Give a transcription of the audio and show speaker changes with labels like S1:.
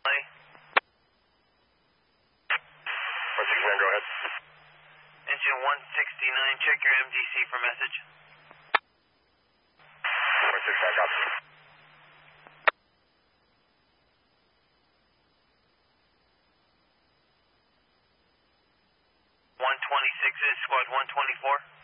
S1: 169, go ahead.
S2: Engine 169, check your MDC for message.
S1: 169, copy.
S2: Squad 124.